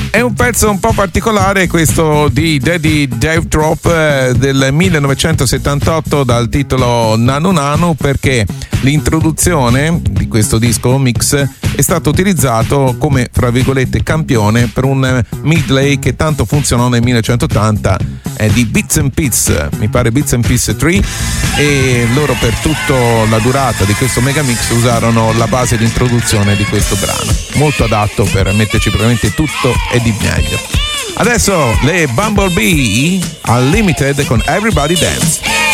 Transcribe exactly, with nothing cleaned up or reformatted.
È un pezzo un po' particolare questo di Daddy Dave Drop eh, del millenovecentosettantotto dal titolo Nanu Nanu, perché l'introduzione di questo disco mix è stato utilizzato come, fra virgolette, campione per un medley che tanto funzionò nel millenovecentottanta eh, di Bits and Pits, mi pare Bits and Pits tre, e loro per tutta la durata di questo mega mix usarono la base di introduzione di questo brano, molto adatto per metterci praticamente tutto e di meglio. Adesso le Bumblebee Unlimited con Everybody Dance.